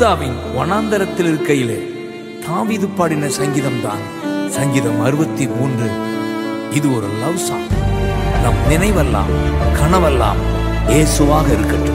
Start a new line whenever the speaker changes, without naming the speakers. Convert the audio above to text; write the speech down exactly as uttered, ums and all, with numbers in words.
யூதாவின் வனாந்தரத்தில் இருக்கையிலே தாவீது பாடின சங்கீதம் தான் சங்கீதம் அறுபத்தி மூன்று. இது ஒரு லவ் சாங். நம் நினைவெல்லாம் கனவெல்லாம் இயேசுவாக இருக்கட்டும்.